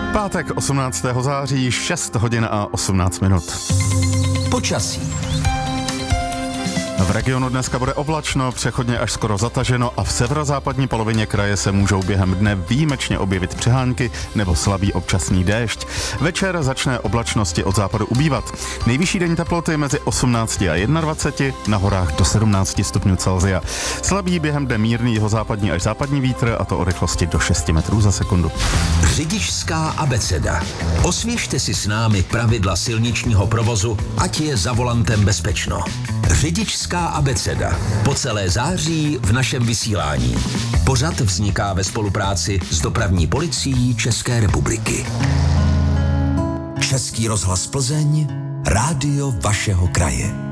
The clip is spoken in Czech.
Pátek 18. září, 6 hodin a 18 minut. Počasí. V regionu dneska bude oblačno, přechodně až skoro zataženo a v severozápadní polovině kraje se můžou během dne výjimečně objevit přehánky nebo slabý občasný déšť. Večer začne oblačnosti od západu ubývat. Nejvyšší denní teploty mezi 18 a 21, na horách do 17 stupňů Celsia. Slabý během dne mírný jihozápadní až západní vítr, a to o rychlosti do 6 metrů za sekundu. Řidičská abeceda. Osvěžte si s námi pravidla silničního provozu, ať je za volantem bezpečno. Řidičská abeceda. Po celé září v našem vysílání. Pořad vzniká ve spolupráci s Dopravní policií České republiky. Český rozhlas Plzeň, rádio vašeho kraje.